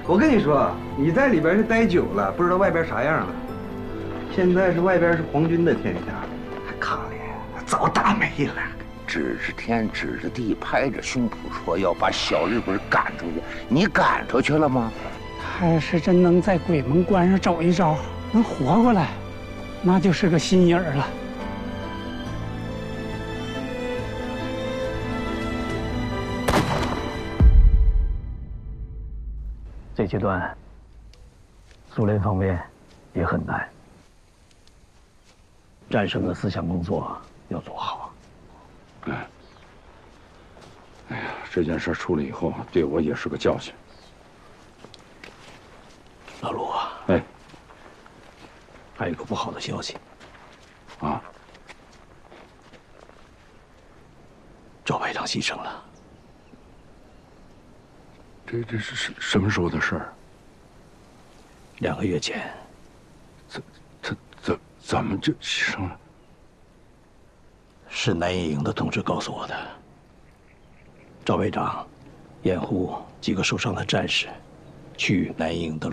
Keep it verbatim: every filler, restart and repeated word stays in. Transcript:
我跟你说，你在里边是待久了，不知道外边啥样了。现在是外边是皇军的天下，康烈早打没了。 指着天，指着地，拍着胸脯说要把小日本赶出去。你赶出去了吗？ 他要是真能在鬼门关上走一遭，能活过来，那就是个心眼儿了。 这阶段，苏联方面也很难，战胜的思想工作要做好。 哎，哎呀，这件事处理以后，对我也是个教训。 老陆啊， 哎， 还有一个不好的消息， 啊， 赵排长牺牲了。 这这是什什么时候的事儿？ 两个月前。 怎怎怎怎么就牺牲了？ 是南营营的同志告诉我的。赵排长掩护几个受伤的战士去南营营的